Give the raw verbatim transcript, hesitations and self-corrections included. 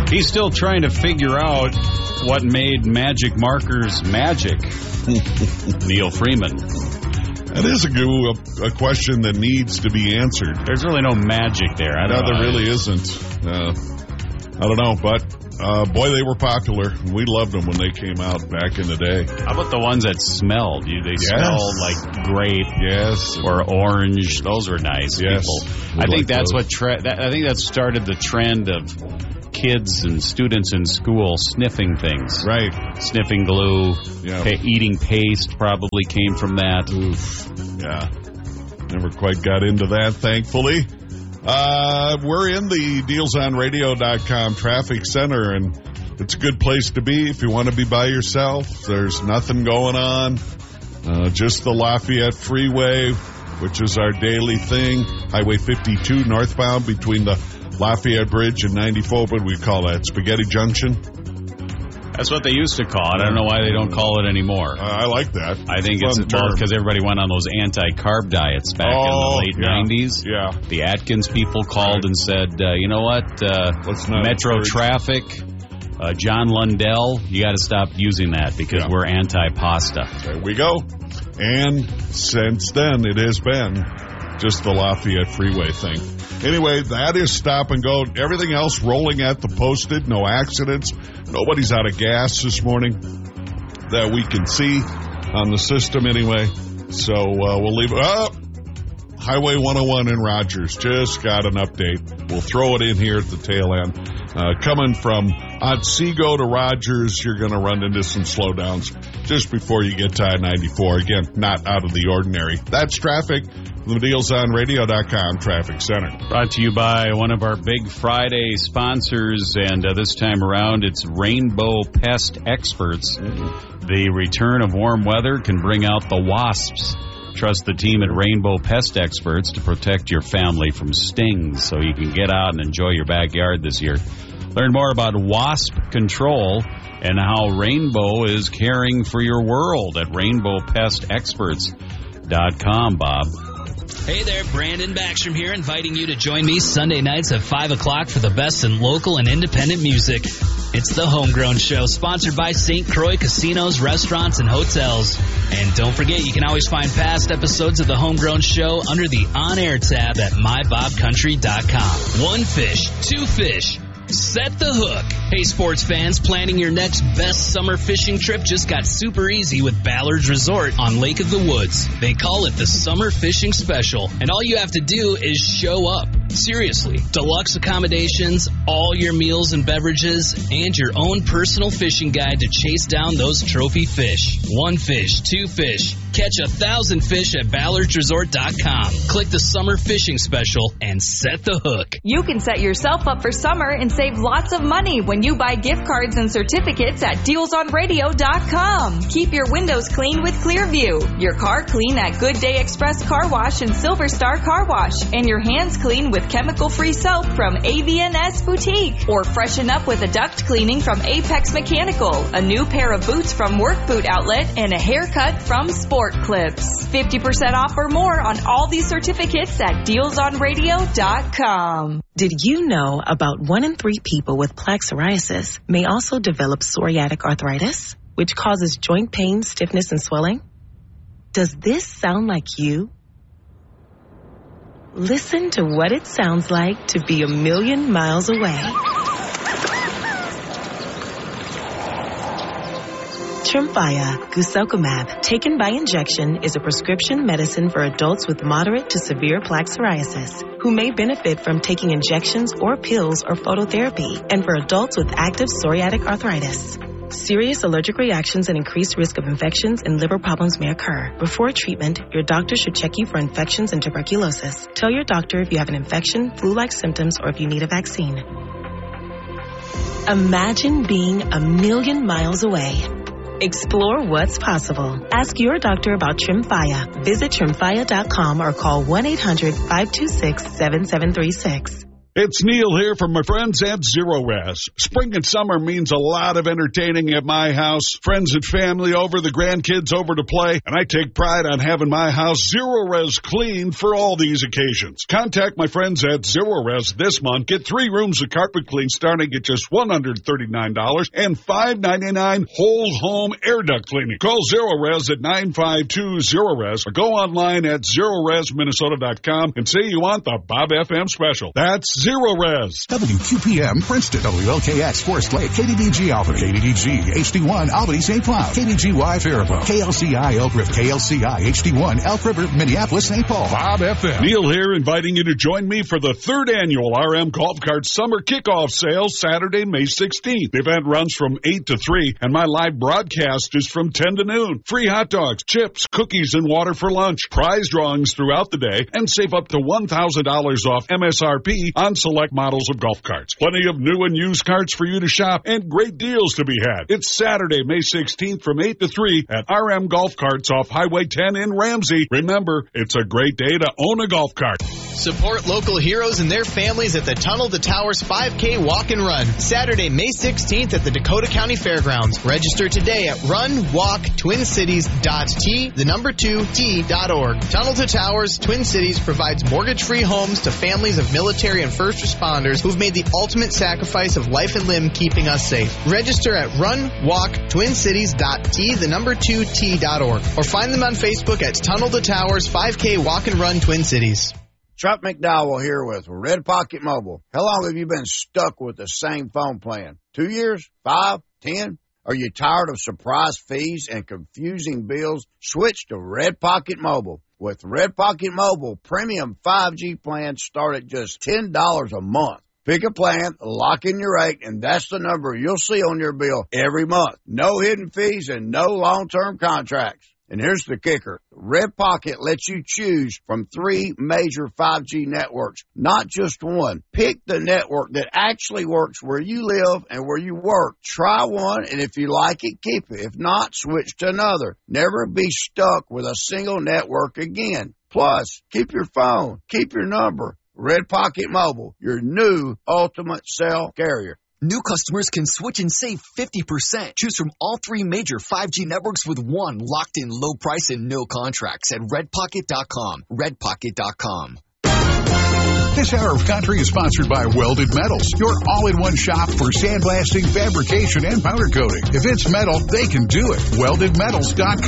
He's still trying to figure out what made magic markers magic. Neil Freeman. That is a, good, a question that needs to be answered. There's really no magic there. I don't no, know. there really isn't. Uh, I don't know, but uh, boy, they were popular. We loved them when they came out back in the day. How about the ones that smelled? You, they yes. smelled like grape, yes, or orange. Those were nice. Yes, people. we I think like that's those. what. Tra- that, I think that started the trend of kids and students in school sniffing things. Right. Sniffing glue. Yeah. Pa- eating paste probably came from that. Oof. Yeah. Never quite got into that, thankfully. Uh, we're in the deals on radio dot com traffic center, and it's a good place to be if you want to be by yourself. There's nothing going on. Uh, just the Lafayette Freeway, which is our daily thing. Highway fifty-two northbound between the Lafayette Bridge and ninety-four, what do we call that? Spaghetti Junction? That's what they used to call it. I don't know why they don't call it anymore. Uh, I like that. I think it's because everybody went on those anti-carb diets back oh, in the late yeah. nineties. Yeah. The Atkins people called right. and said, uh, you know what, uh, Metro encourage. Traffic, uh, John Lundell, you got to stop using that because yeah. we're anti-pasta. There we go. And since then, it has been just the Lafayette Freeway thing. Anyway, that is stop and go. Everything else rolling at the posted. No accidents. Nobody's out of gas this morning that we can see on the system anyway. So uh, we'll leave it up. Highway one oh one in Rogers. Just got an update. We'll throw it in here at the tail end. Uh, coming from Otsego to Rogers, you're going to run into some slowdowns just before you get to I ninety-four. Again, not out of the ordinary. That's traffic. The deals on radio dot com Traffic Center. Brought to you by one of our big Friday sponsors, and uh, this time around it's Rainbow Pest Experts. Mm-hmm. The return of warm weather can bring out the wasps. Trust the team at Rainbow Pest Experts to protect your family from stings so you can get out and enjoy your backyard this year. Learn more about wasp control and how Rainbow is caring for your world at rainbow pest experts dot com, Bob. Hey there, Brandon Backstrom here, inviting you to join me Sunday nights at five o'clock for the best in local and independent music. It's the Homegrown Show, sponsored by Saint Croix Casinos, Restaurants, and Hotels. And don't forget, you can always find past episodes of the Homegrown Show under the On-Air tab at my bob country dot com. One fish, two fish. Set the hook. Hey, sports fans, planning your next best summer fishing trip just got super easy with Ballard's Resort on Lake of the Woods. They call it the Summer Fishing Special, and all you have to do is show up. Seriously, deluxe accommodations, all your meals and beverages, and your own personal fishing guide to chase down those trophy fish. One fish, two fish. Catch a thousand fish at ballards resort dot com. Click the Summer Fishing Special and set the hook. You can set yourself up for summer and save lots of money when you buy gift cards and certificates at deals on radio dot com. Keep your windows clean with Clearview, your car clean at Good Day Express Car Wash and Silver Star Car Wash, and your hands clean with chemical-free soap from A V N S Boutique. Or freshen up with a duct cleaning from Apex Mechanical, a new pair of boots from Work Boot Outlet, and a haircut from Sport Clips. fifty percent off or more on all these certificates at deals on radio dot com. Did you know about one in three people with plaque psoriasis may also develop psoriatic arthritis, which causes joint pain, stiffness, and swelling? Does this sound like you? Listen to what it sounds like to be a million miles away. Tremfya, guselkumab, taken by injection, is a prescription medicine for adults with moderate to severe plaque psoriasis who may benefit from taking injections or pills or phototherapy, and for adults with active psoriatic arthritis. Serious allergic reactions and increased risk of infections and liver problems may occur. Before treatment, your doctor should check you for infections and tuberculosis. Tell your doctor if you have an infection, flu-like symptoms, or if you need a vaccine. Imagine being a million miles away. Explore what's possible. Ask your doctor about Tremfya. Visit tremfya dot com or call one eight hundred five two six seven seven three six. It's Neil here from my friends at Zero Res. Spring and summer means a lot of entertaining at my house. Friends and family over, the grandkids over to play, and I take pride on having my house Zero Res clean for all these occasions. Contact my friends at Zero Res this month. Get three rooms of carpet clean starting at just one hundred thirty-nine dollars and five ninety-nine whole home air duct cleaning. Call Zero Res at nine five two zero res or go online at zero res minnesota dot com and say you want the Bob F M special. That's Zero Res. W Q P M Princeton, W L K X Forest Lake, K D D G Albany, K D D G H D one Albany Saint Cloud, K D G Y Faribault, K L C I Elk River, K L C I H D one Elk River, Minneapolis, Saint Paul. Bob F M. Neil here, inviting you to join me for the third annual R M Golf Cart Summer Kickoff Sale, Saturday, May sixteenth. The event runs from eight to three, and my live broadcast is from ten to noon. Free hot dogs, chips, cookies, and water for lunch. Prize drawings throughout the day, and save up to one thousand dollars off M S R P on select models of golf carts. Plenty of new and used carts for you to shop, and great deals to be had. It's Saturday, May sixteenth from eight to three at R M Golf Carts off Highway ten in Ramsey. Remember, it's a great day to own a golf cart. Support local heroes and their families at the Tunnel to Towers five K Walk and Run, Saturday, May sixteenth at the Dakota County Fairgrounds. Register today at run walk twin cities dot t, the number two, t dot org. Tunnel to Towers Twin Cities provides mortgage-free homes to families of military and first responders who've made the ultimate sacrifice of life and limb keeping us safe. Register at run walk twin cities dot t, the number two, t dot org, or find them on Facebook at Tunnel to Towers five K Walk and Run Twin Cities. Chuck McDowell here with Red Pocket Mobile. How long have you been stuck with the same phone plan? Two years? Five? Ten? Are you tired of surprise fees and confusing bills? Switch to Red Pocket Mobile. With Red Pocket Mobile, premium five G plans start at just ten dollars a month. Pick a plan, lock in your rate, and that's the number you'll see on your bill every month. No hidden fees and no long-term contracts. And here's the kicker. Red Pocket lets you choose from three major five G networks, not just one. Pick the network that actually works where you live and where you work. Try one, and if you like it, keep it. If not, switch to another. Never be stuck with a single network again. Plus, keep your phone, keep your number. Red Pocket Mobile, your new ultimate cell carrier. New customers can switch and save fifty percent. Choose from all three major five G networks with one locked-in low price and no contracts at red pocket dot com. red pocket dot com. This hour of country is sponsored by Welded Metals, your all-in-one shop for sandblasting, fabrication, and powder coating. If it's metal, they can do it. welded metals dot com.